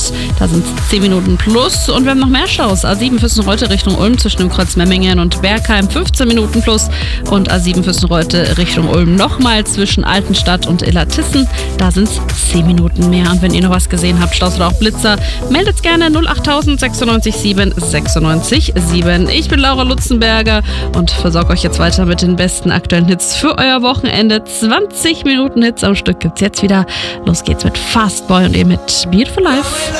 Stadt. Da sind es 10 Minuten plus. Und wir haben noch mehr Staus. A7 Füssen-Reutte Richtung Ulm zwischen dem Kreuz Memmingen und Bergheim 15 Minuten plus. Und A7 Füssen-Reutte Richtung Ulm nochmal zwischen Altenstadt und Illertissen. Da sind es 10 Minuten mehr. Und wenn ihr noch was gesehen habt, Staus oder auch Blitzer, meldet gerne 08000 96 7 96 7. Ich bin Laura Lutzenberger und versorge euch jetzt weiter mit den besten aktuellen Hits für euer Wochenende. 20 Minuten Hits am Stück gibt's jetzt wieder. Los geht's mit Fastboy und ihr mit Beautiful Life.